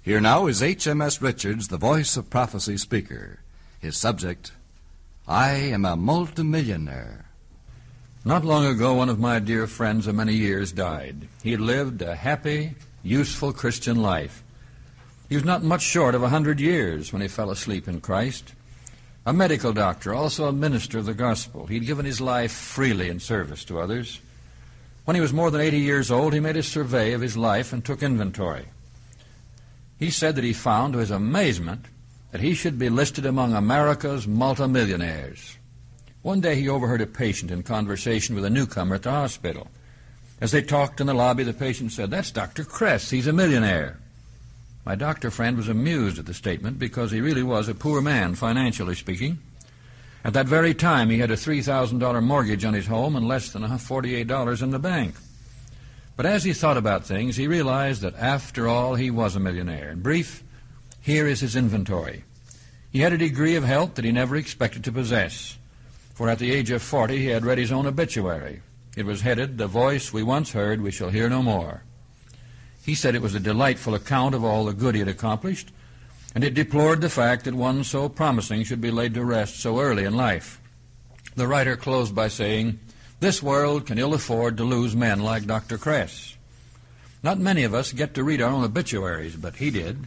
Here now is H.M.S. Richards, the Voice of Prophecy speaker. His subject, I am a multimillionaire. Not long ago, one of my dear friends of many years died. He had lived a happy, useful Christian life. He was not much short of 100 years when he fell asleep in Christ. A medical doctor, also a minister of the gospel. He'd given his life freely in service to others. When he was more than 80 years old, he made a survey of his life and took inventory. He said that he found, to his amazement, that he should be listed among America's multimillionaires. One day he overheard a patient in conversation with a newcomer at the hospital. As they talked in the lobby, the patient said, "That's Dr. Kress. He's a millionaire." My doctor friend was amused at the statement because he really was a poor man, financially speaking. At that very time, he had a $3,000 mortgage on his home and less than $48 in the bank. But as he thought about things, he realized that after all, he was a millionaire. In brief, here is his inventory. He had a degree of health that he never expected to possess, for at the age of 40 he had read his own obituary. It was headed, "The voice we once heard, we shall hear no more." He said it was a delightful account of all the good he had accomplished, and it deplored the fact that one so promising should be laid to rest so early in life. The writer closed by saying, "This world can ill afford to lose men like Dr. Kress." Not many of us get to read our own obituaries, but he did.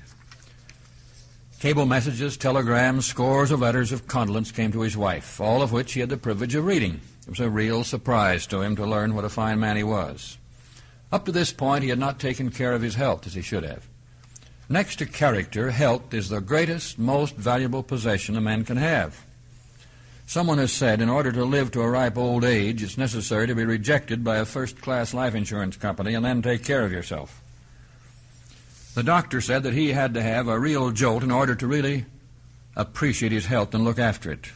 Cable messages, telegrams, scores of letters of condolence came to his wife, all of which he had the privilege of reading. It was a real surprise to him to learn what a fine man he was. Up to this point, he had not taken care of his health as he should have. Next to character, health is the greatest, most valuable possession a man can have. Someone has said, in order to live to a ripe old age, it's necessary to be rejected by a first-class life insurance company and then take care of yourself. The doctor said that he had to have a real jolt in order to really appreciate his health and look after it.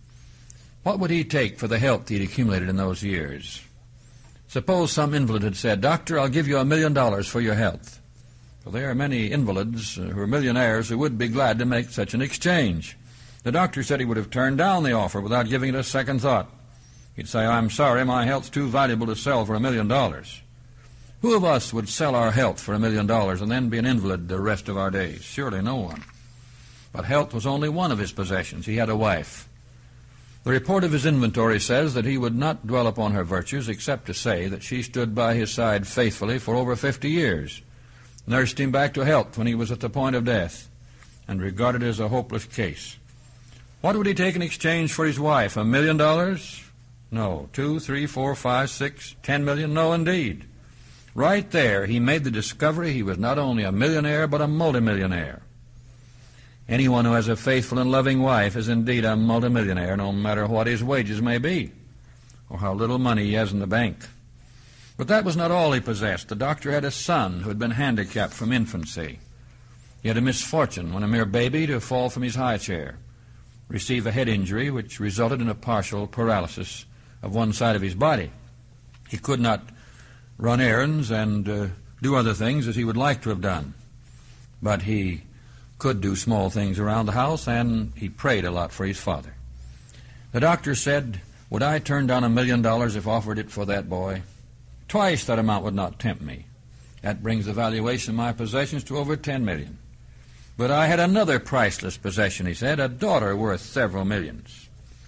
What would he take for the health he'd accumulated in those years? Suppose some invalid had said, "Doctor, I'll give you $1 million for your health." Well, there are many invalids who are millionaires who would be glad to make such an exchange. The doctor said he would have turned down the offer without giving it a second thought. He'd say, "I'm sorry, my health's too valuable to sell for $1 million." Who of us would sell our health for $1 million and then be an invalid the rest of our days? Surely no one. But health was only one of his possessions. He had a wife. The report of his inventory says that he would not dwell upon her virtues except to say that she stood by his side faithfully for over 50 years, nursed him back to health when he was at the point of death, and regarded it as a hopeless case. What would he take in exchange for his wife? $1 million? No. 2, 3, 4, 5, 6, 10 million? No, indeed. Right there, he made the discovery he was not only a millionaire, but a multimillionaire. Anyone who has a faithful and loving wife is indeed a multimillionaire, no matter what his wages may be, or how little money he has in the bank. But that was not all he possessed. The doctor had a son who had been handicapped from infancy. He had a misfortune when a mere baby to fall from his high chair, receive a head injury which resulted in a partial paralysis of one side of his body. He could not run errands and do other things as he would like to have done, but he could do small things around the house, and he prayed a lot for his father. The doctor said, "Would I turn down $1 million if offered it for that boy? Twice that amount would not tempt me. That brings the valuation of my possessions to over $10 million. But I had another priceless possession," he said, "a daughter worth several millions."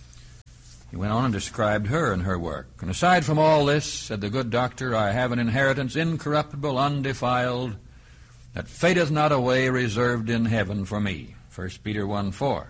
He went on and described her and her work. "And aside from all this," said the good doctor, "I have an inheritance incorruptible, undefiled, that fadeth not away, reserved in heaven for me." 1 Peter 1:4.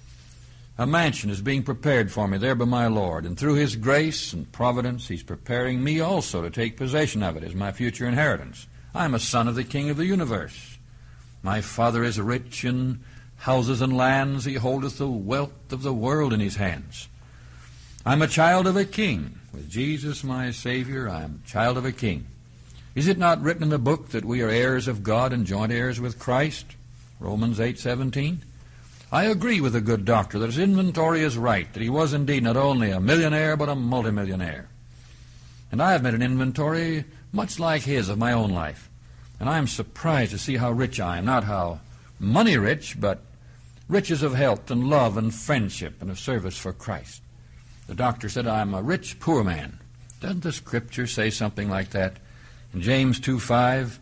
A mansion is being prepared for me there by my Lord, and through his grace and providence he's preparing me also to take possession of it as my future inheritance. I'm a son of the King of the universe. My Father is rich in houses and lands. He holdeth the wealth of the world in his hands. I'm a child of a king. With Jesus my Savior, I am a child of a king. Is it not written in the book that we are heirs of God and joint heirs with Christ? Romans 8:17. I agree with the good doctor that his inventory is right, that he was indeed not only a millionaire but a multimillionaire. And I have made an inventory much like his of my own life. And I am surprised to see how rich I am, not how money rich, but riches of health and love and friendship and of service for Christ. The doctor said, I'm a rich poor man. Doesn't the Scripture say something like that? In James 2:5,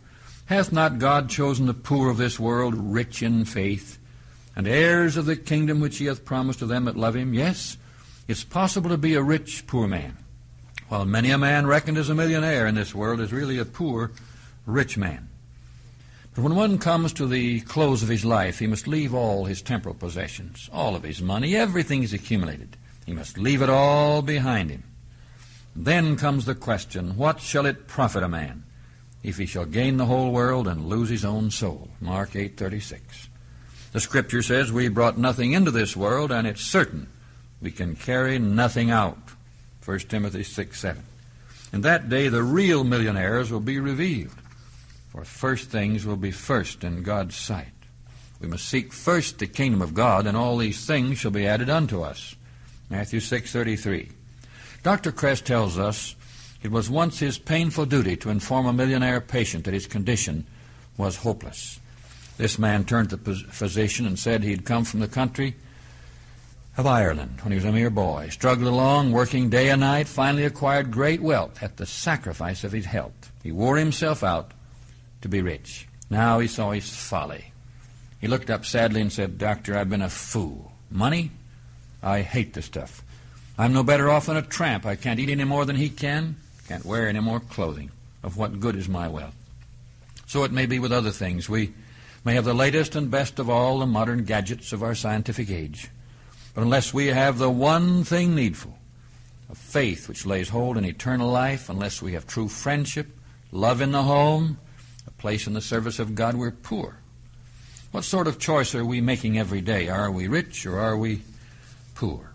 Hath not God chosen the poor of this world rich in faith, and heirs of the kingdom which he hath promised to them that love him? Yes, it's possible to be a rich poor man, while many a man reckoned as a millionaire in this world is really a poor rich man. But when one comes to the close of his life, he must leave all his temporal possessions, all of his money, everything he's accumulated. He must leave it all behind him. Then comes the question, what shall it profit a man if he shall gain the whole world and lose his own soul? Mark 8:36. The Scripture says we brought nothing into this world, and it's certain we can carry nothing out. 1 Timothy 6:7. In that day the real millionaires will be revealed. For first things will be first in God's sight. We must seek first the kingdom of God, and all these things shall be added unto us. Matthew 6:33. Dr. Kress tells us it was once his painful duty to inform a millionaire patient that his condition was hopeless. This man turned to the physician and said he had come from the country of Ireland when he was a mere boy, struggled along, working day and night, finally acquired great wealth at the sacrifice of his health. He wore himself out to be rich. Now he saw his folly. He looked up sadly and said, "Doctor, I've been a fool. Money? I hate the stuff. I'm no better off than a tramp. I can't eat any more than he can, can't wear any more clothing. Of what good is my wealth?" So it may be with other things. We may have the latest and best of all the modern gadgets of our scientific age, but unless we have the one thing needful, a faith which lays hold on eternal life, unless we have true friendship, love in the home, a place in the service of God, we're poor. What sort of choice are we making every day? Are we rich or are we poor?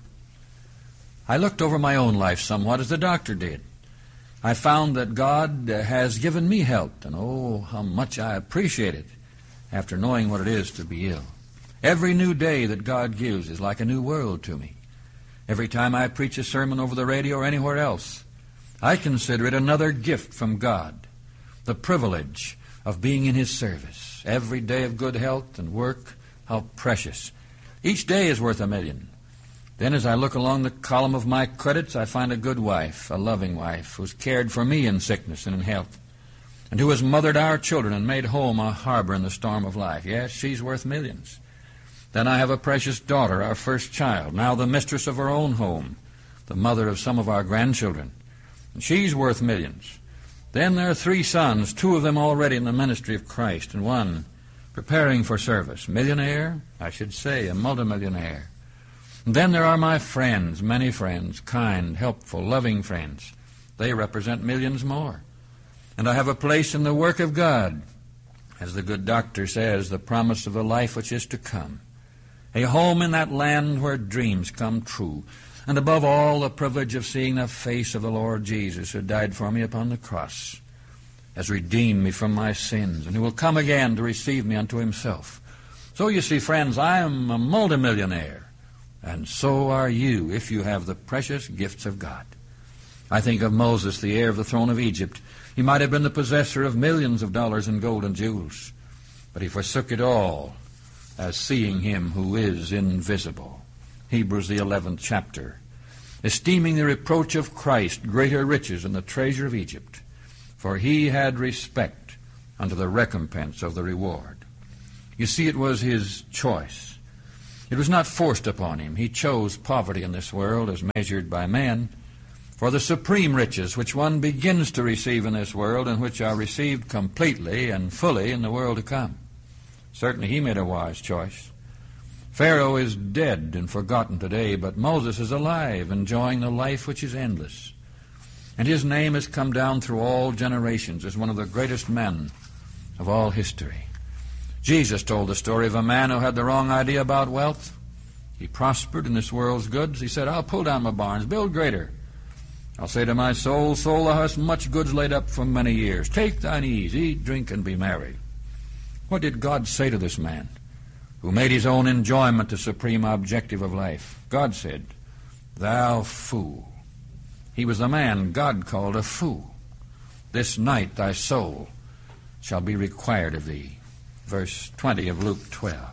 I looked over my own life somewhat as the doctor did. I found that God has given me health, and oh, how much I appreciate it after knowing what it is to be ill. Every new day that God gives is like a new world to me. Every time I preach a sermon over the radio or anywhere else, I consider it another gift from God, the privilege of being in His service. Every day of good health and work, how precious. Each day is worth $1 million. Then as I look along the column of my credits, I find a good wife, a loving wife, who's cared for me in sickness and in health, and who has mothered our children and made home a harbor in the storm of life. Yes, she's worth millions. Then I have a precious daughter, our first child, now the mistress of her own home, the mother of some of our grandchildren, and she's worth millions. Then there are 3 sons, 2 of them already in the ministry of Christ, and 1 preparing for service. Millionaire? I should say, a multimillionaire. And then there are my friends, many friends, kind, helpful, loving friends. They represent millions more. And I have a place in the work of God, as the good doctor says, the promise of the life which is to come. A home in that land where dreams come true. And above all, the privilege of seeing the face of the Lord Jesus, who died for me upon the cross, has redeemed me from my sins, and who will come again to receive me unto Himself. So you see, friends, I am a multimillionaire, and so are you, if you have the precious gifts of God. I think of Moses, the heir of the throne of Egypt. He might have been the possessor of millions of dollars in gold and jewels, but he forsook it all as seeing Him who is invisible. Hebrews the 11th chapter. Esteeming the reproach of Christ greater riches than the treasure of Egypt, for he had respect unto the recompense of the reward. You see, it was his choice. It was not forced upon him. He chose poverty in this world as measured by man for the supreme riches which one begins to receive in this world and which are received completely and fully in the world to come. Certainly he made a wise choice. Pharaoh is dead and forgotten today, but Moses is alive, enjoying the life which is endless. And his name has come down through all generations as one of the greatest men of all history. Jesus told the story of a man who had the wrong idea about wealth. He prospered in this world's goods. He said, "I'll pull down my barns, build greater. I'll say to my soul, soul, thou hast much goods laid up for many years. Take thine ease, eat, drink, and be merry." What did God say to this man, who made his own enjoyment the supreme objective of life? God said, "Thou fool." He was the man God called a fool. "This night thy soul shall be required of thee." Verse 20 of Luke 12.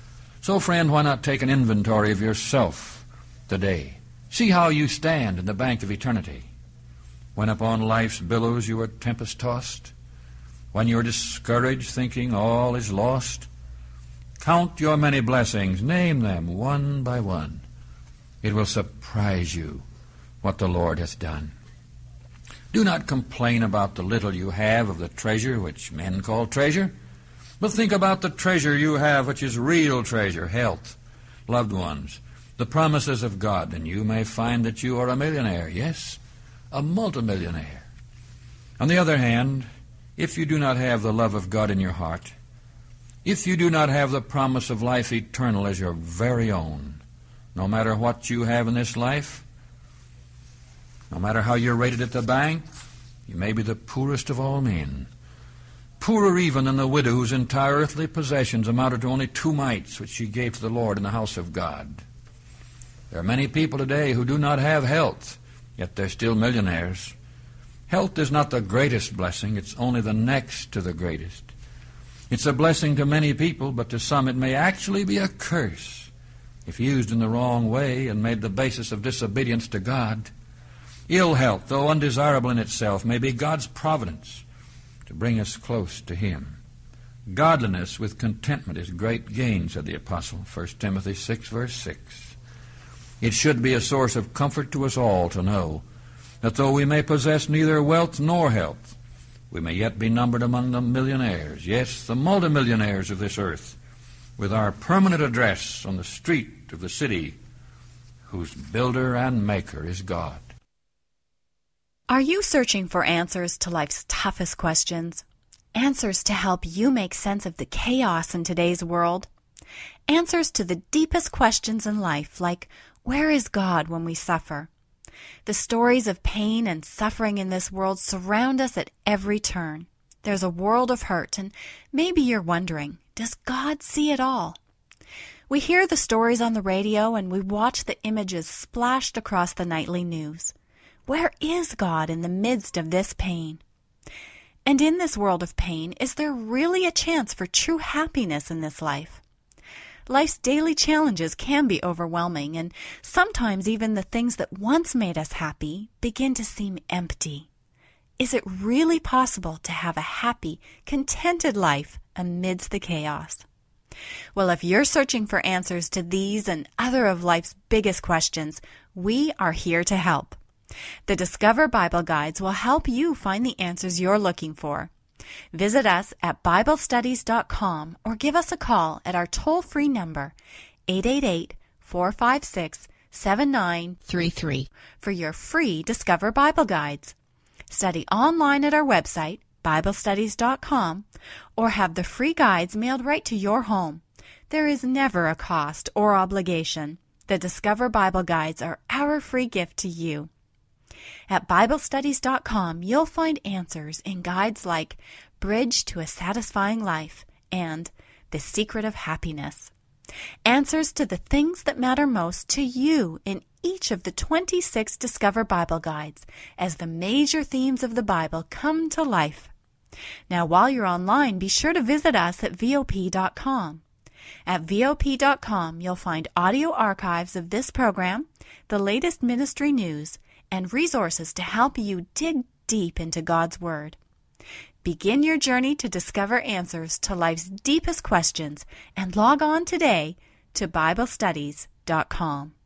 So, friend, why not take an inventory of yourself today? See how you stand in the bank of eternity. When upon life's billows you are tempest-tossed, When you're discouraged, thinking all is lost, count your many blessings. Name them one by one. It will surprise you what the Lord hath done. Do not complain about the little you have of the treasure which men call treasure, but think about the treasure you have which is real treasure, health, loved ones, the promises of God, and you may find that you are a millionaire, yes, a multimillionaire. On the other hand, if you do not have the love of God in your heart, if you do not have the promise of life eternal as your very own, no matter what you have in this life, no matter how you're rated at the bank, you may be the poorest of all men, poorer even than the widow whose entire earthly possessions amounted to only 2 mites, which she gave to the Lord in the house of God. There are many people today who do not have health, yet they're still millionaires. Health is not the greatest blessing, it's only the next to the greatest. It's a blessing to many people, but to some it may actually be a curse if used in the wrong way and made the basis of disobedience to God. Ill health, though undesirable in itself, may be God's providence to bring us close to Him. Godliness with contentment is great gain, said the Apostle, 1 Timothy 6, verse 6. It should be a source of comfort to us all to know that though we may possess neither wealth nor health, we may yet be numbered among the millionaires, yes, the multimillionaires of this earth, with our permanent address on the street of the city whose builder and maker is God. Are you searching for answers to life's toughest questions? Answers to help you make sense of the chaos in today's world? Answers to the deepest questions in life, like, where is God when we suffer? The stories of pain and suffering in this world surround us at every turn. There's a world of hurt, and maybe you're wondering, does God see it all? We hear the stories on the radio and we watch the images splashed across the nightly news. Where is God in the midst of this pain? And in this world of pain, is there really a chance for true happiness in this life? Life's daily challenges can be overwhelming, and sometimes even the things that once made us happy begin to seem empty. Is it really possible to have a happy, contented life amidst the chaos? Well, if you're searching for answers to these and other of life's biggest questions, we are here to help. The Discover Bible Guides will help you find the answers you're looking for. Visit us at BibleStudies.com or give us a call at our toll-free number, 888-456-7933, for your free Discover Bible Guides. Study online at our website, BibleStudies.com, or have the free guides mailed right to your home. There is never a cost or obligation. The Discover Bible Guides are our free gift to you. At BibleStudies.com, you'll find answers in guides like Bridge to a Satisfying Life and The Secret of Happiness. Answers to the things that matter most to you in each of the 26 Discover Bible Guides as the major themes of the Bible come to life. Now, while you're online, be sure to visit us at VOP.com. At VOP.com, you'll find audio archives of this program, the latest ministry news, and resources to help you dig deep into God's Word. Begin your journey to discover answers to life's deepest questions and log on today to BibleStudies.com.